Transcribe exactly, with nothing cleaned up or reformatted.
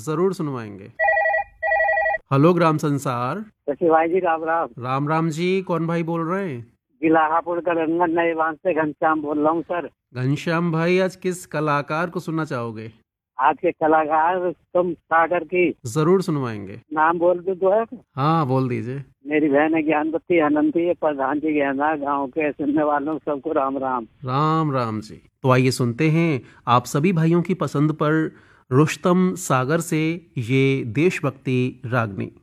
जरूर सुनवाएंगे। हेलो ग्राम संसार। शशि भाई जी राम राम। राम राम जी, कौन भाई बोल रहे हैं? गिलाहापुर करंगन नए बांध से घनश्याम बोल रहा हूँ सर। घनश्याम भाई, आज किस कलाकार को सुनना चाहोगे? आज के कलाकार तुम सागर की। जरूर सुनवाएंगे। नाम बोल दो तो है। हाँ, बोल दीजिए। मेरी बहन है ज्ञानवती अनंती है, प्रधान जी गहना गाँव के सुनने वालों सबको राम राम। राम राम जी। तो आइए सुनते हैं आप सभी भाइयों की पसंद पर रुस्तम सागर से ये देशभक्ति रागनी।